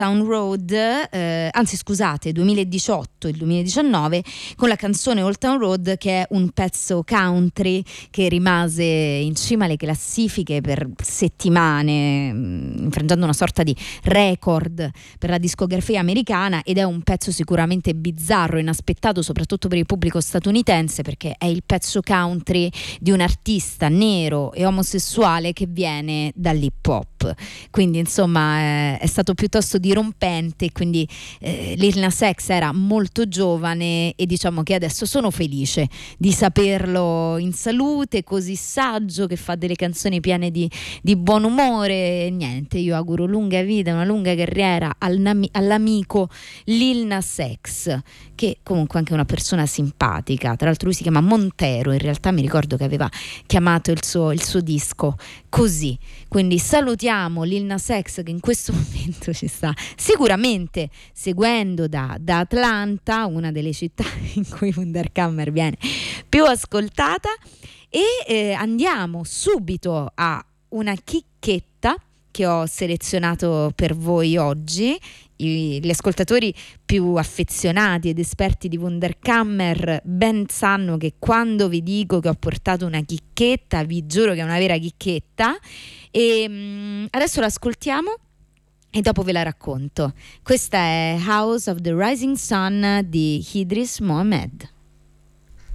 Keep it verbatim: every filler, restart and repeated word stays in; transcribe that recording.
Town Road, eh, anzi scusate, duemiladiciotto e duemiladiciannove, con la canzone Old Town Road, che è un pezzo country che rimase in cima alle classifiche per settimane, mh, infrangendo una sorta di record per la discografia americana, ed è un pezzo sicuramente bizzarro, inaspettato soprattutto per il pubblico statunitense, perché è il pezzo country di un artista nero e omosessuale che viene dall'hip hop. Quindi insomma eh, è stato piuttosto dirompente, quindi eh, Lil Nas X era molto giovane e diciamo che adesso sono felice di saperlo in salute, così saggio, che fa delle canzoni piene di, di buon umore. Niente, io auguro lunga vita, una lunga carriera al nami- all'amico Lil Nas X, che comunque è anche una persona simpatica. Tra l'altro lui si chiama Montero, in realtà mi ricordo che aveva chiamato il suo, il suo disco così. Quindi salutiamo Lil Nas X, che in questo momento ci sta sicuramente seguendo da, da Atlanta, una delle città in cui Wunderkammer viene più ascoltata, e eh, andiamo subito a una chicchetta che ho selezionato per voi oggi. I, gli ascoltatori più affezionati ed esperti di Wunderkammer ben sanno che quando vi dico che ho portato una chicchetta, vi giuro che è una vera chicchetta, e mh, adesso l'ascoltiamo e dopo ve la racconto. Questa è House of the Rising Sun di Idris Mohamed.